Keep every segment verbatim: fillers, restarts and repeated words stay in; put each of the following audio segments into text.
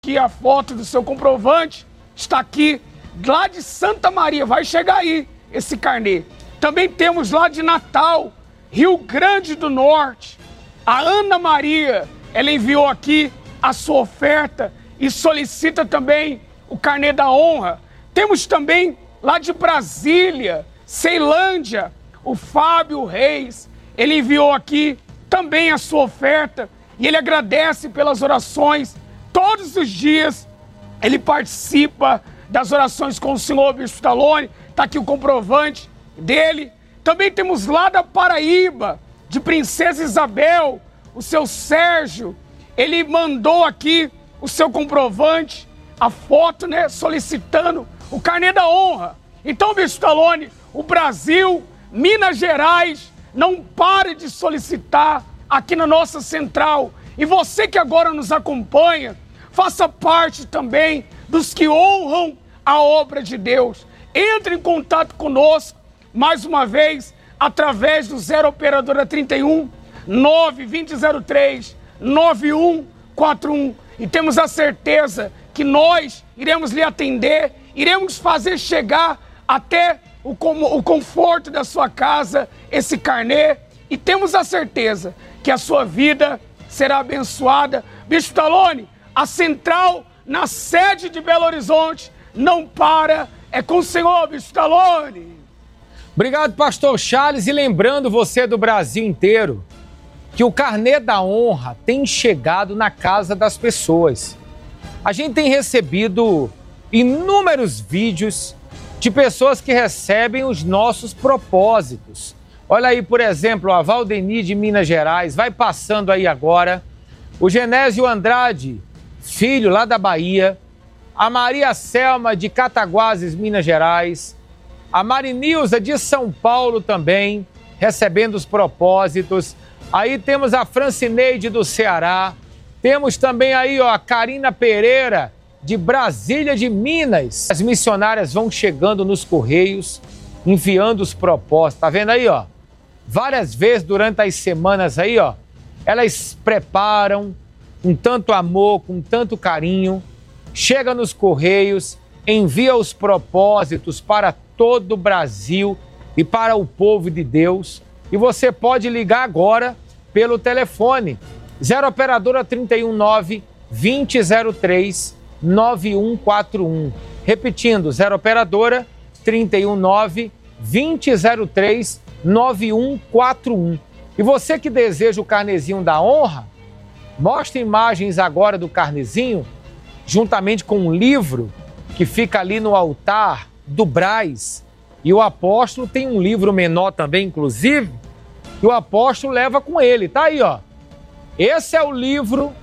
Aqui a foto do seu comprovante está aqui, lá de Santa Maria, vai chegar aí esse carnê. Também temos lá de Natal, Rio Grande do Norte, a Ana Maria, ela enviou aqui a sua oferta e solicita também o carnê da honra. Temos também lá de Brasília, Ceilândia, o Fábio Reis, ele enviou aqui também a sua oferta e ele agradece pelas orações. Todos os dias ele participa das orações com o senhor Bispo Talone, está aqui o comprovante dele. Também temos lá da Paraíba, de Princesa Isabel, o seu Sérgio, ele mandou aqui o seu comprovante, a foto, né, solicitando o carnê da honra. Então, Bispo Talone, o Brasil, Minas Gerais, não pare de solicitar aqui na nossa central. E você que agora nos acompanha, faça parte também dos que honram a obra de Deus. Entre em contato conosco, mais uma vez, através do zero operadora trinta e um, nove dois zero três, nove um quatro um. E temos a certeza que nós iremos lhe atender, iremos fazer chegar até o, o conforto da sua casa esse carnê. E temos a certeza que a sua vida será abençoada. Bispo Talone, a central na sede de Belo Horizonte não para. É com o senhor, Bispo Talone. Obrigado, pastor Charles. E lembrando você do Brasil inteiro que o carnê da honra tem chegado na casa das pessoas. A gente tem recebido inúmeros vídeos de pessoas que recebem os nossos propósitos. Olha aí, por exemplo, a Valdeni de Minas Gerais, vai passando aí agora. O Genésio Andrade, filho lá da Bahia. A Maria Selma de Cataguases, Minas Gerais. A Marinilza de São Paulo também, recebendo os propósitos. Aí temos a Francineide do Ceará. Temos também aí, ó, a Karina Pereira de Brasília de Minas. As missionárias vão chegando nos correios, enviando os propósitos. Tá vendo aí, ó? Várias vezes durante as semanas aí, ó, elas preparam com tanto amor, com tanto carinho, chega nos correios, envia os propósitos para todo o Brasil e para o povo de Deus. E você pode ligar agora pelo telefone zero operadora trinta e um, nove, vinte zero três, nove um quatro um. Repetindo, zero operadora trinta e um, nove, vinte zero três, nove um quatro um. E você que deseja o carnezinho da honra, mostre imagens agora do carnezinho, juntamente com um livro que fica ali no altar do Brás. E o apóstolo tem um livro menor também, inclusive, que o apóstolo leva com ele. Tá aí, ó. Esse é o livro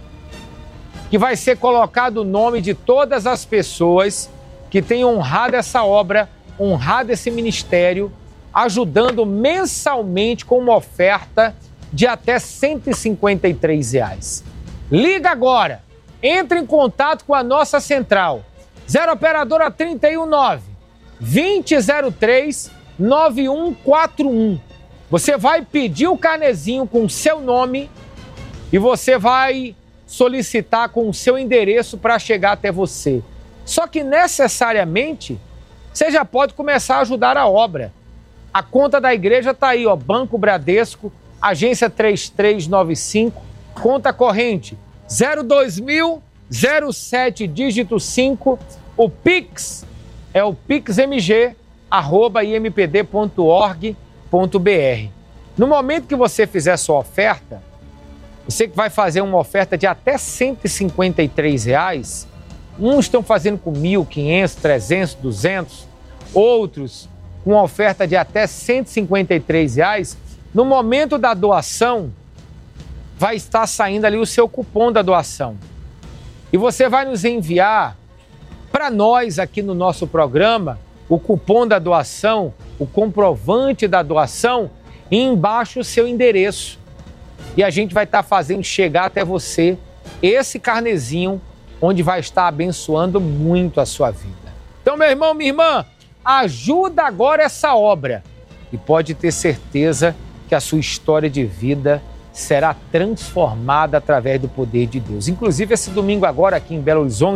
que vai ser colocado o nome de todas as pessoas que têm honrado essa obra, honrado esse ministério, ajudando mensalmente com uma oferta de até cento e cinquenta e três reais. Liga agora, entre em contato com a nossa central, zero operadora trinta e um, nove, vinte zero três, nove um quatro um. Você vai pedir o carnezinho com o seu nome e você vai solicitar com o seu endereço para chegar até você. Só que necessariamente você já pode começar a ajudar a obra. A conta da igreja está aí, ó, Banco Bradesco, agência três três nove cinco, conta corrente zero dois mil, zero sete, dígito cinco. O Pix é o pixmg arroba i m p d ponto org ponto b r. No momento que você fizer sua oferta, você que vai fazer uma oferta de até cento e cinquenta e três reais, uns estão fazendo com mil, quinhentos, trezentos, duzentos, outros com uma oferta de até cento e cinquenta e três reais. No momento da doação, vai estar saindo ali o seu cupom da doação. E você vai nos enviar para nós aqui no nosso programa o cupom da doação, o comprovante da doação e embaixo o seu endereço. E a gente vai estar fazendo chegar até você esse carnezinho onde vai estar abençoando muito a sua vida. Então, meu irmão, minha irmã, ajuda agora essa obra e pode ter certeza que a sua história de vida será transformada através do poder de Deus. Inclusive, esse domingo agora aqui em Belo Horizonte,